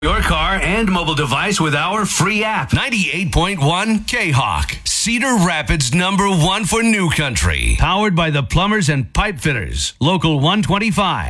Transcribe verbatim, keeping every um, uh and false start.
Your car and mobile device with our free app. ninety-eight point one K-Hawk, Cedar Rapids number one for New Country. Powered by the plumbers and pipe fitters. Local one twenty-five.